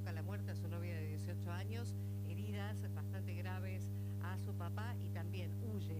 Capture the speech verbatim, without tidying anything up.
provoca la muerte a su novia de dieciocho años, heridas bastante graves a su papá y también huye